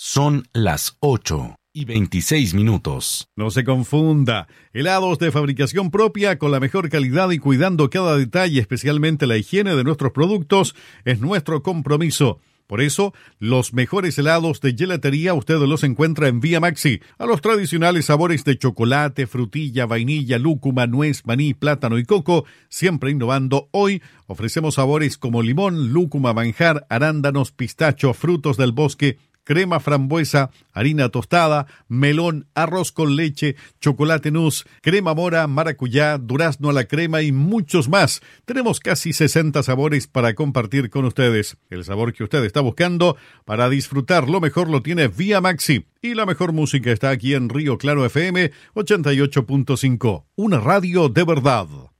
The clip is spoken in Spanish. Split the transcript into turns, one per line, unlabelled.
Son las 8:26.
No se confunda. Helados de fabricación propia con la mejor calidad y cuidando cada detalle, especialmente la higiene de nuestros productos, es nuestro compromiso. Por eso, los mejores helados de gelatería usted los encuentra en Vía Maxi. A los tradicionales sabores de chocolate, frutilla, vainilla, lúcuma, nuez, maní, plátano y coco, siempre innovando, hoy ofrecemos sabores como limón, lúcuma, manjar, arándanos, pistacho, frutos del bosque, crema frambuesa, harina tostada, melón, arroz con leche, chocolate nuss, crema mora, maracuyá, durazno a la crema y muchos más. Tenemos casi 60 sabores para compartir con ustedes. El sabor que usted está buscando para disfrutar lo mejor lo tiene Vía Maxi. Y la mejor música está aquí en Río Claro FM 88.5. Una radio de verdad.